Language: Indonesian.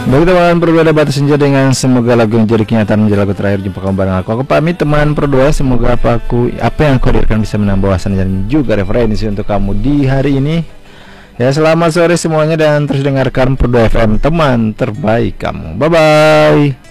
Bagi teman berbeda batas senja dengan semoga lagu yang jadi kenyataan menjadi lagu terakhir jumpa kamu bareng aku. Aku pamit teman berdoa semoga apa yang aku hadirkan bisa menambah wawasan dan juga referensi untuk kamu di hari ini. Ya, selamat sore semuanya dan terus dengarkan Perdoa FM, teman terbaik kamu. Bye bye.